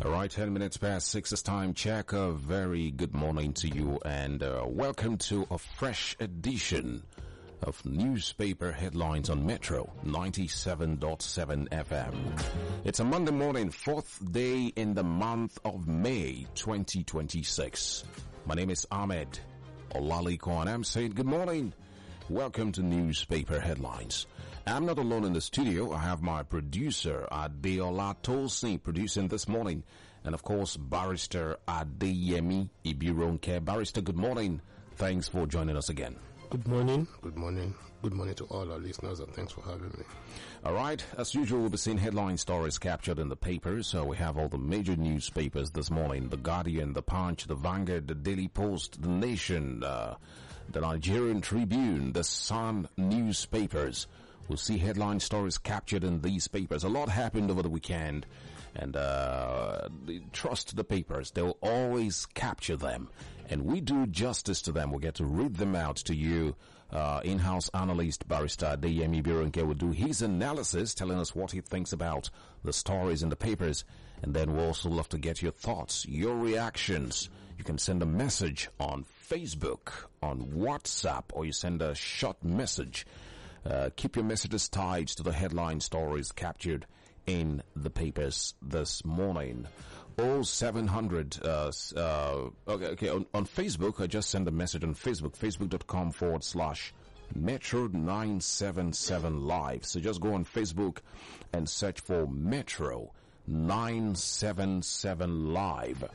All right, 10 minutes past 6 is time check. A very good morning to you and welcome to a fresh edition of newspaper headlines on Metro 97.7 FM. It's a Monday morning, 4th day in the month of May 2026. My name is Ahmed Olaliko and I'm saying good morning. Welcome to newspaper headlines. I'm not alone in the studio. I have my producer Adeola Tosin producing this morning, and of course Barrister Adeyemi Ibironke. Barrister, good morning. Thanks for joining us again. Good morning. Good morning. Good morning to all our listeners, and thanks for having me. All right. As usual, we'll be seeing headline stories captured in the papers. So we have all the major newspapers this morning: The Guardian, The Punch, The Vanguard, The Daily Post, The Nation, the Nigerian Tribune, The Sun newspapers. We'll see headline stories captured in these papers. A lot happened over the weekend, and trust the papers. They'll always capture them, and we do justice to them. We'll get to read them out to you. In-house analyst Barrister Adeyemi Ibironke will do his analysis, telling us what he thinks about the stories in the papers, and then we'll also love to get your thoughts, your reactions. You can send a message on Facebook, on WhatsApp, or you send a short message. Keep your messages tied to the headline stories captured in the papers this morning. 0700, on Facebook, I just sent a message on Facebook, facebook.com/Metro977 Live. So just go on Facebook and search for Metro 977 Live.